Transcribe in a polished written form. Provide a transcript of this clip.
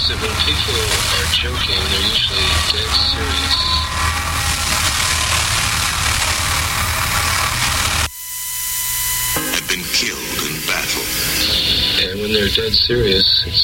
that when people are joking, they're usually dead serious. Had been killed in battle. And when they're dead serious, it's